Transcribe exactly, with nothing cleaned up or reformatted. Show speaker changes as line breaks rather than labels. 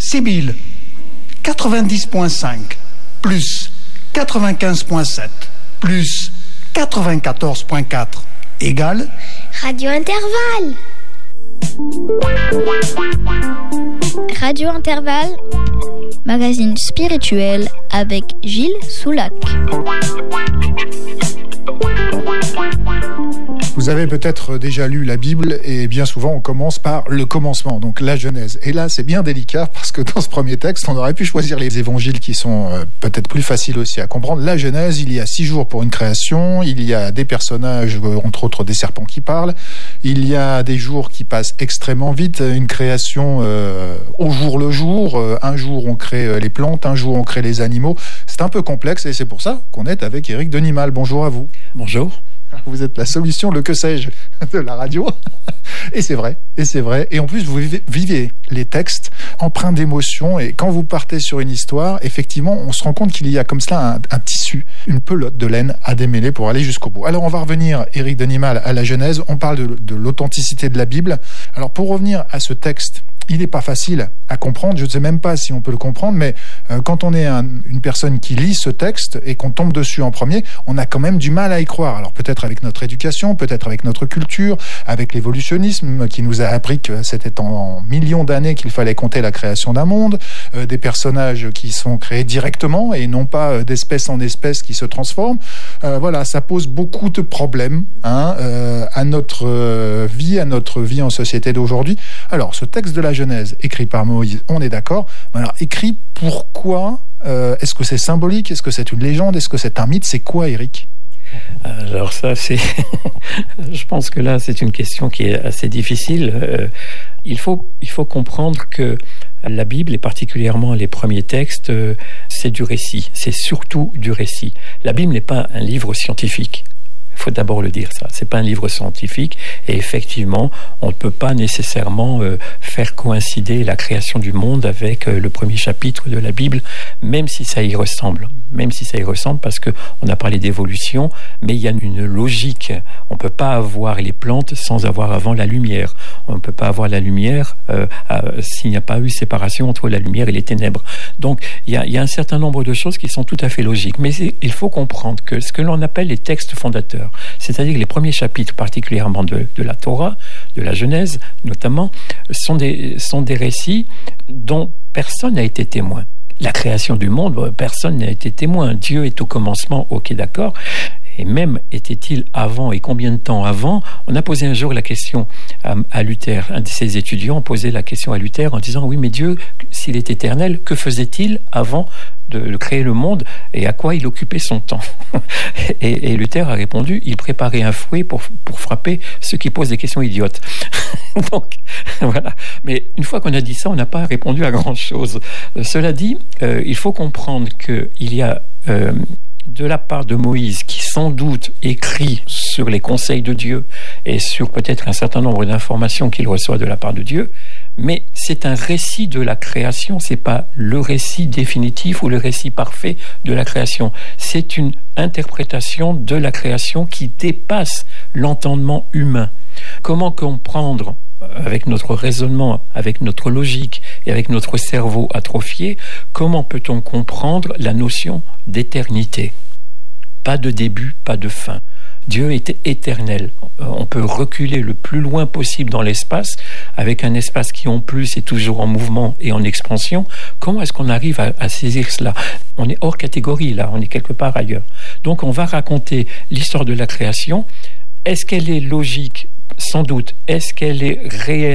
Sibylle, quatre-vingt-dix virgule cinq, plus quatre-vingt-quinze virgule sept, plus quatre-vingt-quatorze virgule quatre, égale
Radio Intervalle.
Radio Intervalle, magazine spirituel avec Gilles Soulac.
Vous avez peut-être déjà lu la Bible et bien souvent on commence par le commencement, donc la Genèse. Et là c'est bien délicat parce que dans ce premier texte on aurait pu choisir les évangiles qui sont euh, peut-être plus faciles aussi à comprendre. La Genèse, il y a six jours pour une création, il y a des personnages, euh, entre autres des serpents qui parlent, il y a des jours qui passent extrêmement vite, une création euh, au jour le jour, euh, un jour on crée euh, les plantes, un jour on crée les animaux. C'est un peu complexe et c'est pour ça qu'on est avec Éric Denimal. Bonjour à vous.
Bonjour.
Vous êtes la solution, le que sais-je de la radio. Et c'est vrai, et c'est vrai. Et en plus, vous vivez, vivez les textes empreints d'émotion. Et quand vous partez sur une histoire, effectivement, on se rend compte qu'il y a comme cela un, un tissu, une pelote de laine à démêler pour aller jusqu'au bout. Alors, on va revenir, Éric Denimal, à la Genèse. On parle de, de l'authenticité de la Bible. Alors, pour revenir à ce texte, il n'est pas facile à comprendre, je ne sais même pas si on peut le comprendre, mais euh, quand on est un, une personne qui lit ce texte et qu'on tombe dessus en premier, on a quand même du mal à y croire. Alors peut-être avec notre éducation, peut-être avec notre culture, avec l'évolutionnisme qui nous a appris que c'était en, en millions d'années qu'il fallait compter la création d'un monde, euh, des personnages qui sont créés directement et non pas euh, d'espèce en espèce qui se transforment. Euh, voilà, ça pose beaucoup de problèmes hein, euh, à notre euh, vie, à notre vie en société d'aujourd'hui. Alors ce texte de la Genèse, écrit par Moïse, on est d'accord. Mais alors, écrit pourquoi euh, est-ce que c'est symbolique? Est-ce que c'est une légende? Est-ce que c'est un mythe? C'est quoi, Éric?
Alors ça, c'est... je pense que là, c'est une question qui est assez difficile. Euh, il faut, il faut comprendre que la Bible, et particulièrement les premiers textes, euh, c'est du récit. C'est surtout du récit. La Bible n'est pas un livre scientifique. Il faut d'abord le dire, ça. C'est pas un livre scientifique et effectivement, on ne peut pas nécessairement euh, faire coïncider la création du monde avec euh, le premier chapitre de la Bible, même si ça y ressemble. Même si ça y ressemble, parce que on a parlé d'évolution, mais il y a une logique. On peut pas avoir les plantes sans avoir avant la lumière. On ne peut pas avoir la lumière euh, euh, s'il n'y a pas eu séparation entre la lumière et les ténèbres. Donc, il y a, il y a un certain nombre de choses qui sont tout à fait logiques. Mais il faut comprendre que ce que l'on appelle les textes fondateurs, c'est-à-dire les premiers chapitres, particulièrement de, de la Torah, de la Genèse notamment, sont des, sont des récits dont personne n'a été témoin. La création du monde, personne n'a été témoin. Dieu est au commencement, ok, d'accord. Et même était-il avant, et combien de temps avant? On a posé un jour la question à, à Luther. Un de ses étudiants a posé la question à Luther en disant, oui, mais Dieu, s'il est éternel, que faisait-il avant de, de créer le monde et à quoi il occupait son temps? et, et Luther a répondu, il préparait un fouet pour, pour frapper ceux qui posent des questions idiotes. Donc, voilà. Mais une fois qu'on a dit ça, on n'a pas répondu à grand-chose. Euh, cela dit, euh, il faut comprendre qu'il y a... Euh, de la part de Moïse, qui sans doute écrit sur les conseils de Dieu et sur peut-être un certain nombre d'informations qu'il reçoit de la part de Dieu, mais c'est un récit de la création, c'est pas le récit définitif ou le récit parfait de la création. C'est une interprétation de la création qui dépasse l'entendement humain. Comment comprendre avec notre raisonnement, avec notre logique et avec notre cerveau atrophié, comment peut-on comprendre la notion d'éternité? Pas de début, pas de fin. Dieu est éternel. On peut reculer le plus loin possible dans l'espace, avec un espace qui en plus est toujours en mouvement et en expansion. Comment est-ce qu'on arrive à, à saisir cela? On est hors catégorie là, on est quelque part ailleurs. Donc on va raconter l'histoire de la création. Est-ce qu'elle est logique? Sans doute. Est-ce qu'elle est réelle?